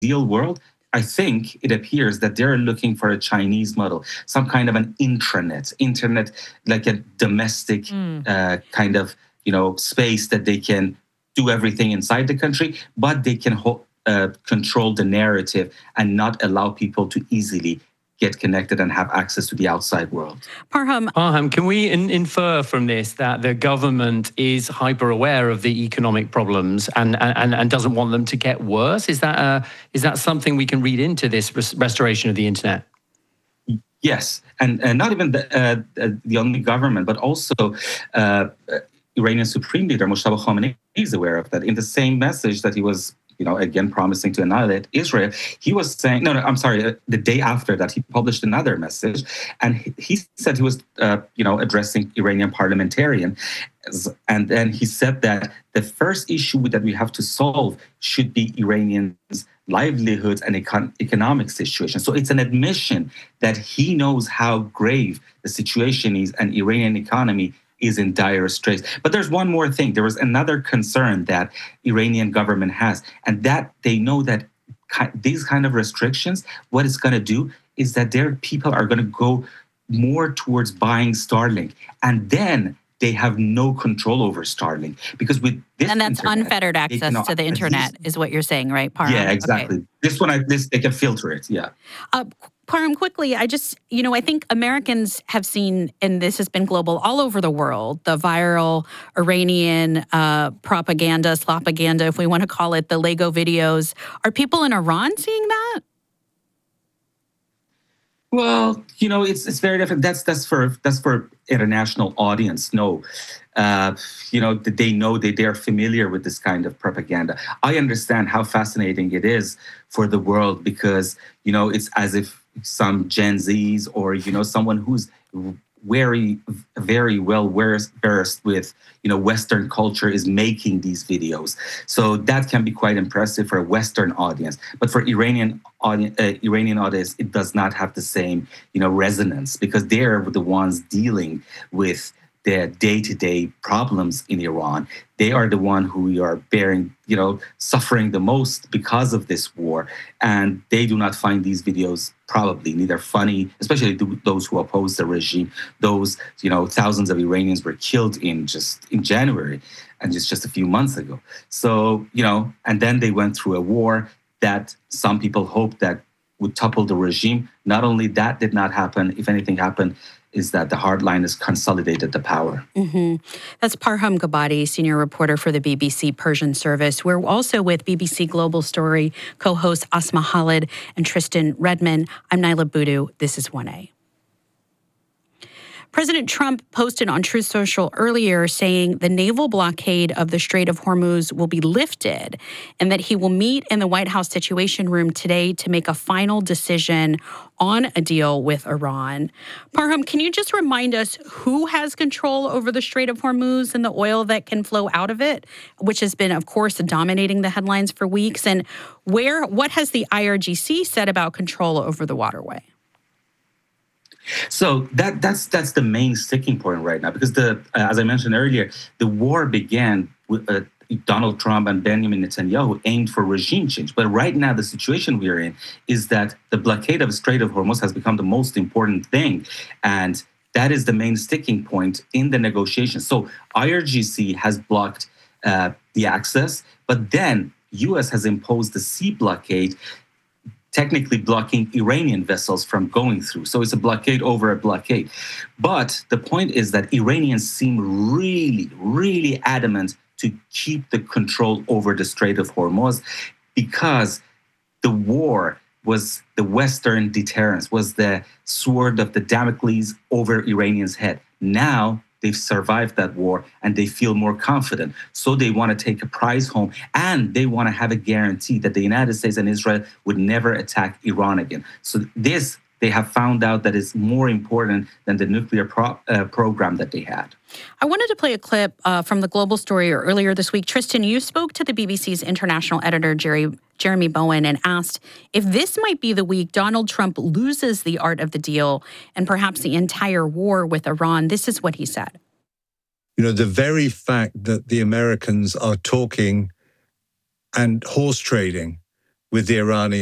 ideal world, I think it appears that they're looking for a Chinese model, some kind of an internet like a domestic kind of space that they can do everything inside the country, but they can control the narrative and not allow people to easily get connected and have access to the outside world. Parham, can we infer from this that the government is hyper aware of the economic problems and doesn't want them to get worse? Is that something we can read into this restoration of the internet? Yes, and not even the only government, but also Iranian Supreme Leader Mojtaba Khamenei is aware of that. In the same message that he was again promising to annihilate Israel, he was saying, the day after that, he published another message, and he said he was, addressing Iranian parliamentarians, and then he said that the first issue that we have to solve should be Iranians' livelihoods and economic situation. So it's an admission that he knows how grave the situation is, and Iranian economy is in dire straits. But there's one more thing. There was another concern that Iranian government has, and that they know that these kind of restrictions, what it's going to do is that their people are going to go more towards buying Starlink, and then they have no control over Starlink, because with this and that's unfettered access to the internet, is what you're saying, right, Parham? Yeah, exactly. Okay. This one, they can filter it. Yeah. Parham, quickly, I think Americans have seen, and this has been global all over the world, the viral Iranian propaganda, slopaganda, if we want to call it, the Lego videos. Are people in Iran seeing that? Well, it's very different. That's for international audience. No, they know that they are familiar with this kind of propaganda. I understand how fascinating it is for the world, because it's as if some Gen Zs or someone who's very, very well versed with Western culture is making these videos. So that can be quite impressive for a Western audience. But for Iranian audience, it does not have the same resonance, because they're the ones dealing with the day-to-day problems in Iran. They are the one who are suffering the most because of this war. And they do not find these videos probably neither funny, especially those who oppose the regime. Those, thousands of Iranians were killed in January, and just a few months ago. So, and then they went through a war that some people hoped that would topple the regime. Not only that did not happen, if anything happened, is that the hardliners consolidated the power. Mm-hmm. That's Parham Gabati, senior reporter for the BBC Persian Service. We're also with BBC Global Story co-hosts Asma Khalid and Tristan Redman. I'm Naila Boodoo. This is 1A. President Trump posted on Truth Social earlier saying the naval blockade of the Strait of Hormuz will be lifted, and that he will meet in the White House Situation Room today to make a final decision on a deal with Iran. Parham, can you just remind us who has control over the Strait of Hormuz and the oil that can flow out of it, which has been, of course, dominating the headlines for weeks, and what has the IRGC said about control over the waterway? So that's the main sticking point right now, because as I mentioned earlier, the war began with Donald Trump and Benjamin Netanyahu aimed for regime change. But right now, the situation we are in is that the blockade of the Strait of Hormuz has become the most important thing, and that is the main sticking point in the negotiations. So IRGC has blocked the access, but then U.S. has imposed the sea blockade, technically blocking Iranian vessels from going through. So it's a blockade over a blockade. But the point is that Iranians seem really, really adamant to keep the control over the Strait of Hormuz, because the war was the Western deterrence, was the sword of the Damocles over Iranians' head. Now they've survived that war and they feel more confident. So they want to take a prize home, and they want to have a guarantee that the United States and Israel would never attack Iran again. So this, they have found out that is more important than the nuclear program that they had. I wanted to play a clip from the Global Story earlier this week. Tristan, you spoke to the BBC's international editor, Jeremy Bowen, and asked if this might be the week Donald Trump loses the art of the deal and perhaps the entire war with Iran. This is what he said. The very fact that the Americans are talking and horse trading with the Iranians.